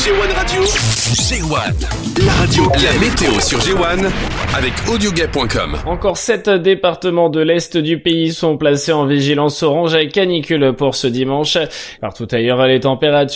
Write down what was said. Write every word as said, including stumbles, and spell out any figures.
G un Radio. G un, la radio, la météo sur G un avec audioguay point com. Encore sept départements de l'Est du pays sont placés en vigilance orange avec canicule pour ce dimanche. Partout ailleurs, les températures